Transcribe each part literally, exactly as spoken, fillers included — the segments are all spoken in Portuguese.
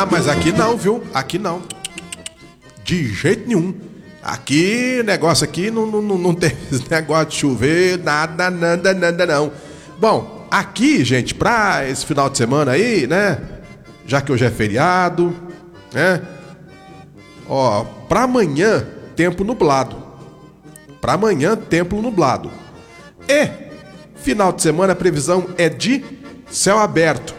Ah, mas aqui não, viu? Aqui não. De jeito nenhum. Aqui, negócio aqui, não, não, não tem negócio de chover, nada, nada, nada, não. Bom, aqui, gente, pra esse final de semana aí, né? Já que hoje é feriado, né? Ó, pra amanhã, tempo nublado. Pra amanhã, tempo nublado. E, final de semana, a previsão é de céu aberto.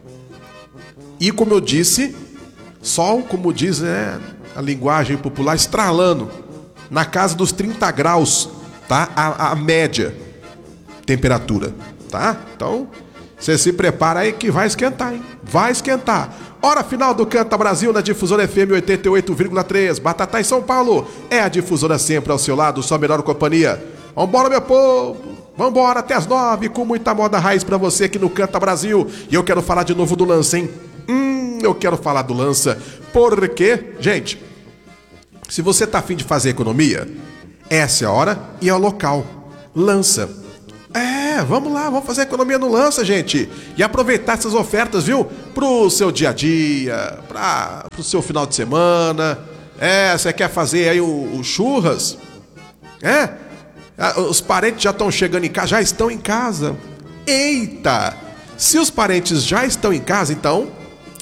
E, como eu disse, sol, como diz, né, a linguagem popular, estralando. Na casa dos trinta graus, tá? A, a média temperatura, tá? Então, você se prepara aí que vai esquentar, hein? Vai esquentar. Hora final do Canta Brasil na Difusora F M oitenta e oito vírgula três. Batatais São Paulo é a difusora sempre ao seu lado, sua melhor companhia. Vambora, meu povo! Vambora até as nove com muita moda raiz pra você aqui no Canta Brasil. E eu quero falar de novo do Lança, hein? Hum, eu quero falar do Lança porque, gente, se você tá afim de fazer economia, essa é a hora e é o local. Lança. É, vamos lá, vamos fazer economia no Lança, gente. E aproveitar essas ofertas, viu? Pro seu dia a dia, pra, pro seu final de semana. É, você quer fazer aí o, o churras? É, os parentes já estão chegando em casa, já estão em casa. Eita! Se os parentes já estão em casa, então,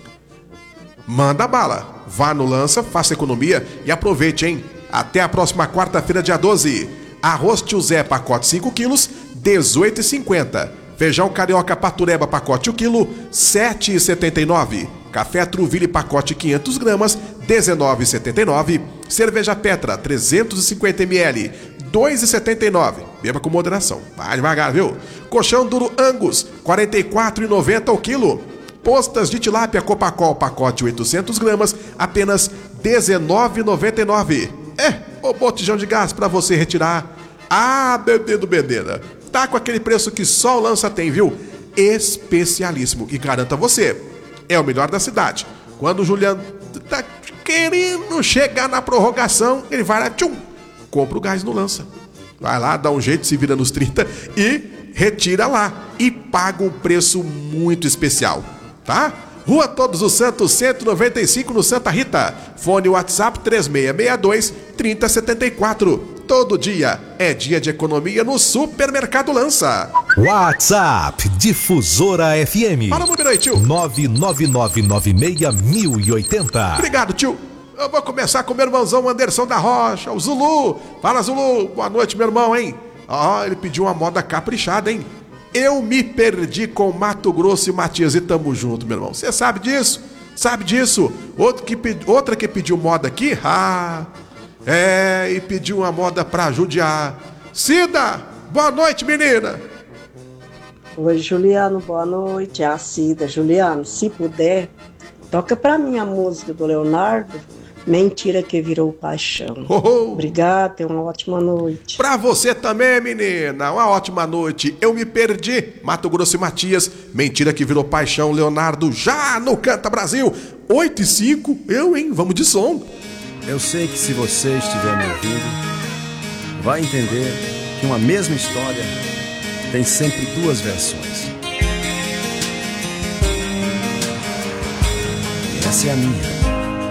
manda bala. Vá no Lança, faça economia e aproveite, hein? Até a próxima quarta-feira, dia doze. Arroz Tio Zé, pacote cinco quilos, dezoito reais e cinquenta centavos. Feijão carioca patureba, pacote um quilo, sete reais e setenta e nove centavos. Café Truville, pacote quinhentas gramas, dezenove reais e setenta e nove centavos. Cerveja Petra, trezentos e cinquenta mililitros, dois reais e setenta e nove centavos. Beba com moderação. Vai devagar, viu? Colchão duro Angus, quarenta e quatro reais e noventa centavos o quilo. Postas de tilápia Copacol, pacote oitocentas gramas, apenas dezenove reais e noventa e nove centavos. É, o botijão de gás para você retirar. Ah, bebê do Bedeira, tá com aquele preço que só o Lança tem, viu? Especialíssimo. E garanta você, é o melhor da cidade. Quando o Juliano tá querendo chegar na prorrogação, ele vai lá, tchum, compra o gás no Lança. Vai lá, dá um jeito, se vira nos trinta e retira lá. E paga um preço muito especial, tá? Rua Todos os Santos, cento e noventa e cinco, no Santa Rita. Fone WhatsApp três seis seis dois, três zero sete quatro. Todo dia é dia de economia no Supermercado Lança. WhatsApp Difusora F M. Fala, número aí, tio. nove nove nove nove seis mil e oitenta. Obrigado, tio. Eu vou começar com o meu irmãozão Anderson da Rocha, o Zulu. Fala, Zulu. Boa noite, meu irmão, hein? Ó, ele pediu uma moda caprichada, hein? Eu me perdi com Mato Grosso e Matias e tamo junto, meu irmão. Você sabe disso? Sabe disso? Outro que, outra que pediu moda aqui? Ah, é, e pediu uma moda pra judiar. Cida, boa noite, menina. Oi, Juliano, boa noite. É a Cida. Juliano, se puder, toca pra mim a música do Leonardo, Mentira que Virou Paixão. Oh, oh. Obrigado, tenha uma ótima noite. Pra você também, menina, uma ótima noite. Eu me perdi, Mato Grosso e Matias, Mentira que Virou Paixão, Leonardo, já no Canta Brasil. Oito e cinco, eu, hein, vamos de som. Eu sei que se você estiver me ouvindo, vai entender que uma mesma história tem sempre duas versões. E essa é a minha.